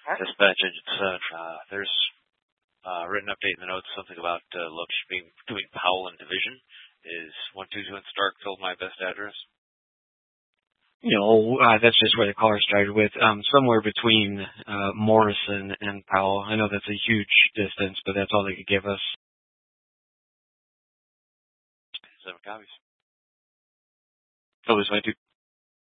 Dispatch engine 7. There's a written update in the notes, something about Loach being between Powell and Division. Is 122 in Starkville my best address? That's just where the caller started with. Somewhere between Morrison and Powell. I know that's a huge distance, but that's all they could give us. 7 copies. So this way, too.